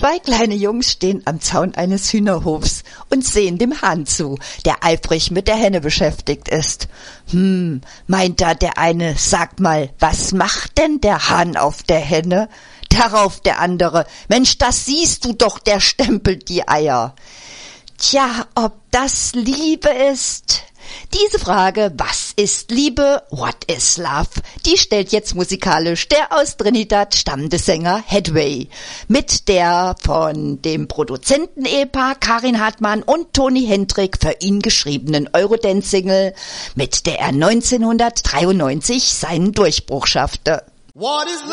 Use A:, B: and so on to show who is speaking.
A: Zwei kleine Jungs stehen am Zaun eines Hühnerhofs und sehen dem Hahn zu, der eifrig mit der Henne beschäftigt ist. Meint da der eine, sag mal, was macht denn der Hahn auf der Henne? Darauf der andere, Mensch, das siehst du doch, der stempelt die Eier. Tja, ob das Liebe ist? Diese Frage, was ist Liebe, what is love, die stellt jetzt musikalisch der aus Trinidad stammende Sänger Headway mit der von dem Produzenten-Ehepaar Karin Hartmann und Toni Hendrik für ihn geschriebenen Eurodance-Single, mit der er 1993 seinen Durchbruch schaffte.
B: What is love?